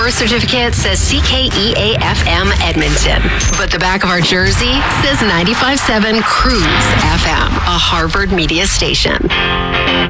birth certificate says CKEA-FM Edmonton, but the back of our jersey says 95.7 Cruise FM, a Harvard media station.